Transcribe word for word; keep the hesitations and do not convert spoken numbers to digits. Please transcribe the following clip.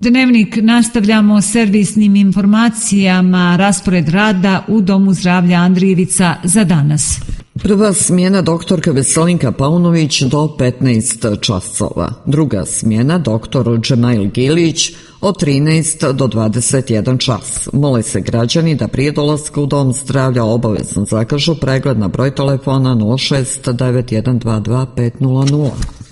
Dnevnik nastavljamo servisnim informacijama. Raspored rada u Domu zdravlja Andrijevica za danas. Prva smjena doktorka Veselinka Paunović do petnaest časova. Druga smjena doktor Džemail Gilić od trinaest do dvadeset jedan čas. Mole se građani da prije dolaska u Dom zdravlja obavezno zakažu pregled na broj telefona nula šest devet jedan dva dva pet nula nula.